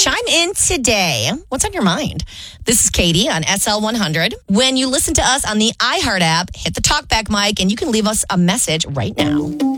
Chime in today. What's on your mind? This is Katie on SL100. When you listen to us on the iHeart app, hit the talkback mic and you can leave us a message right now.